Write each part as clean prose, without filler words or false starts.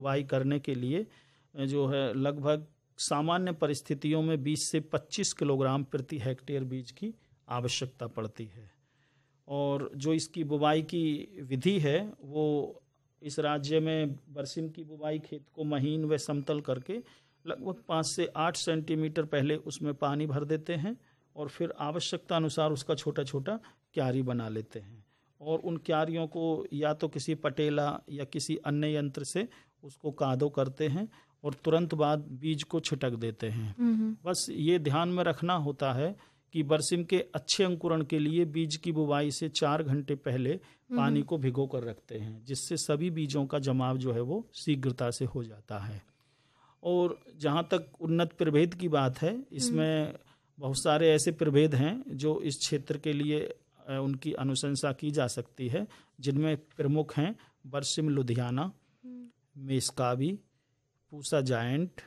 बुवाई करने के लिए जो है लगभग सामान्य परिस्थितियों में 20 से 25 किलोग्राम प्रति हेक्टेयर बीज की आवश्यकता पड़ती है। और जो इसकी बुवाई की विधि है वो इस राज्य में बरसिम की बुवाई खेत को महीन व समतल करके लगभग 5 से 8 सेंटीमीटर पहले उसमें पानी भर देते हैं और फिर आवश्यकता अनुसार उसका छोटा छोटा क्यारी बना लेते हैं और उन क्यारियों को या तो किसी पटेला या किसी अन्य यंत्र से उसको कादो करते हैं और तुरंत बाद बीज को छिटक देते हैं। बस ये ध्यान में रखना होता है कि बरसिम के अच्छे अंकुरण के लिए बीज की बुवाई से 4 घंटे पहले पानी को भिगो कर रखते हैं, जिससे सभी बीजों का जमाव जो है वो शीघ्रता से हो जाता है। और जहाँ तक उन्नत प्रभेद की बात है, इसमें बहुत सारे ऐसे प्रभेद हैं जो इस क्षेत्र के लिए उनकी अनुशंसा की जा सकती है, जिनमें प्रमुख हैं बरसिम लुधियाना, मेस्काबी, पूसा जायंट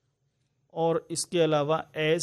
और इसके अलावा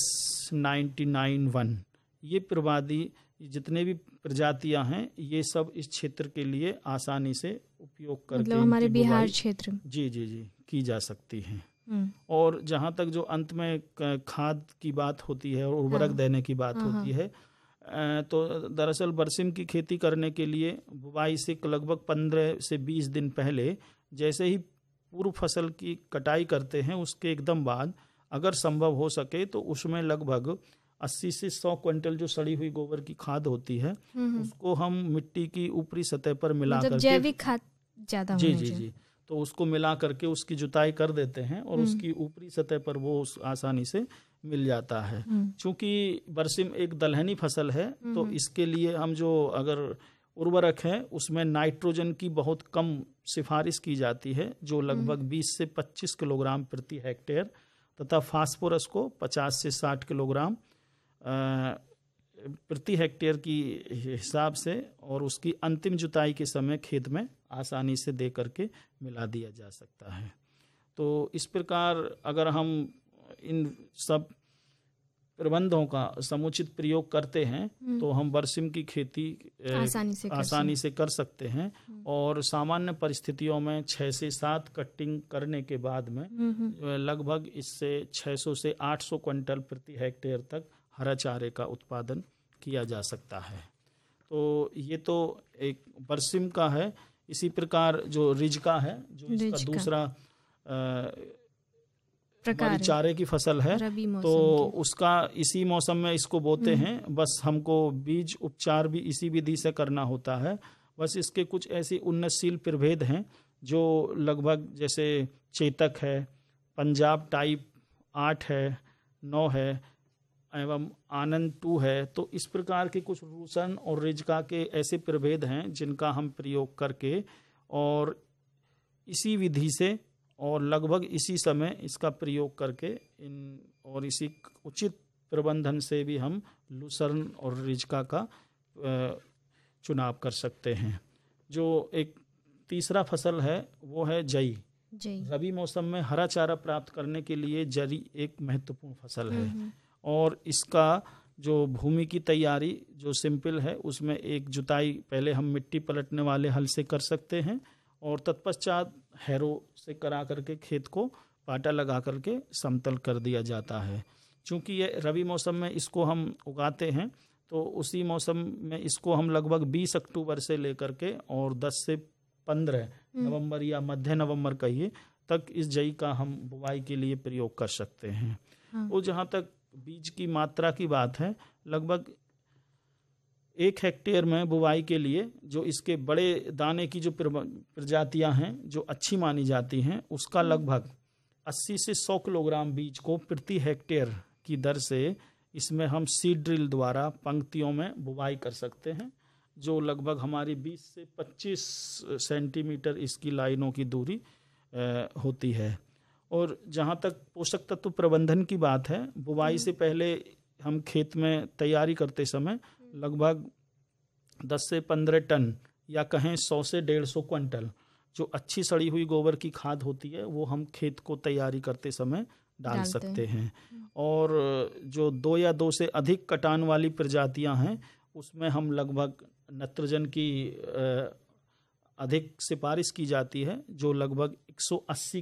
S99-1। ये प्रवादी जितने भी प्रजातियां हैं ये सब इस क्षेत्र के लिए आसानी से उपयोग करके मतलब हमारे बिहार क्षेत्र जी की जा सकती हैं। और जहाँ तक जो अंत में खाद की बात होती है और उर्वरक देने की बात होती है, तो दरअसल बरसिम की खेती करने के लिए बुवाई से लगभग 15 से 20 दिन पहले जैसे ही पूर्व फसल की कटाई करते हैं उसके एकदम बाद अगर संभव हो सके तो उसमें लगभग 80 से 100 क्विंटल जो सड़ी हुई गोबर की खाद होती है उसको हम मिट्टी की ऊपरी सतह पर मिला करके जैविक खाद ज्यादा जी तो उसको मिला करके उसकी जुताई कर देते हैं और उसकी ऊपरी सतह पर वो आसानी से मिल जाता है। चूंकि बरसिम एक दलहनी फसल है तो इसके लिए हम जो अगर उर्वरक है उसमें नाइट्रोजन की बहुत कम सिफारिश की जाती है, जो लगभग 20 से 25 किलोग्राम प्रति हेक्टेयर, तथा फास्फोरस को 50 से 60 किलोग्राम प्रति हेक्टेयर की हिसाब से और उसकी अंतिम जुताई के समय खेत में आसानी से दे करके मिला दिया जा सकता है। तो इस प्रकार अगर हम इन सब प्रबंधों का समुचित प्रयोग करते हैं तो हम बरसिम की खेती आसानी से कर सकते हैं और सामान्य परिस्थितियों में 6 से 7 कटिंग करने के बाद में लगभग इससे 600 से 800 क्विंटल प्रति हेक्टेयर तक हरा चारे का उत्पादन किया जा सकता है। तो ये तो एक बरसिम का है। इसी प्रकार जो रिजका है, जो इसका दूसरा हमारी चारे की फसल है, तो उसका इसी मौसम में इसको बोते हैं। बस हमको बीज उपचार भी इसी विधि से करना होता है। बस इसके कुछ ऐसी उन्नतशील प्रभेद हैं जो लगभग जैसे चेतक है, पंजाब टाइप 8 है, 9 है एवं आनंद 2 है। तो इस प्रकार के कुछ रूसन और रिजका के ऐसे प्रभेद हैं जिनका हम प्रयोग करके और इसी विधि से और लगभग इसी समय इसका प्रयोग करके इन और इसी उचित प्रबंधन से भी हम लूसर्न और रिजका का चुनाव कर सकते हैं। जो एक तीसरा फसल है वो है जई। रबी मौसम में हरा चारा प्राप्त करने के लिए जरी एक महत्वपूर्ण फसल है और इसका जो भूमि की तैयारी जो सिंपल है उसमें एक जुताई पहले हम मिट्टी पलटने वाले हल से कर सकते हैं और तत्पश्चात हैरो से करा करके खेत को पाटा लगा करके समतल कर दिया जाता है। चूँकि ये रबी मौसम में इसको हम उगाते हैं तो उसी मौसम में इसको हम लगभग 20 अक्टूबर से लेकर के और 10 से 15 नवंबर या मध्य नवंबर कहिए तक इस जई का हम बुवाई के लिए प्रयोग कर सकते हैं। और जहाँ तक बीज की मात्रा की बात है, लगभग 1 हेक्टेयर में बुवाई के लिए जो इसके बड़े दाने की जो प्रजातियां हैं जो अच्छी मानी जाती हैं उसका लगभग 80 से 100 किलोग्राम बीज को प्रति हेक्टेयर की दर से इसमें हम सीड ड्रिल द्वारा पंक्तियों में बुवाई कर सकते हैं, जो लगभग हमारी 20 से 25 सेंटीमीटर इसकी लाइनों की दूरी होती है। और जहाँ तक पोषक तत्व प्रबंधन की बात है, बुवाई से पहले हम खेत में तैयारी करते समय लगभग 10 से 15 टन या कहें 100 से 150 क्विंटल जो अच्छी सड़ी हुई गोबर की खाद होती है वो हम खेत को तैयारी करते समय डाल सकते हैं। और जो 2 या 2 से अधिक कटान वाली प्रजातियां हैं उसमें हम लगभग नाइट्रोजन की अधिक सिफारिश की जाती है, जो लगभग 180